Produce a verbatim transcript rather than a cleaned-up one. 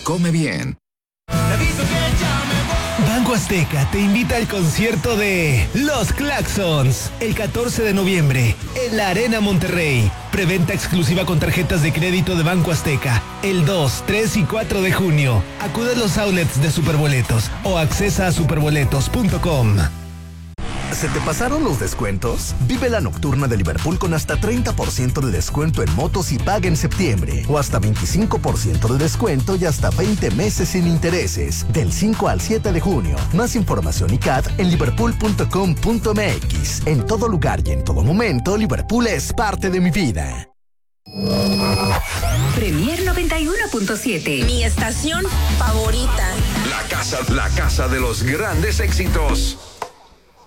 come bien. Banco Azteca te invita al concierto de Los Claxons el catorce de noviembre en la Arena Monterrey. Preventa exclusiva con tarjetas de crédito de Banco Azteca el dos, tres y cuatro de junio. Acude a los outlets de Superboletos o accesa a superboletos punto com. ¿Se te pasaron los descuentos? Vive la nocturna de Liverpool con hasta treinta por ciento de descuento en motos y paga en septiembre. O hasta veinticinco por ciento de descuento y hasta veinte meses sin intereses. Del cinco al siete de junio. Más información y C A D en liverpool punto com punto m x. En todo lugar y en todo momento, Liverpool es parte de mi vida. Premier noventa y uno punto siete. Mi estación favorita. La casa, la casa de los grandes éxitos.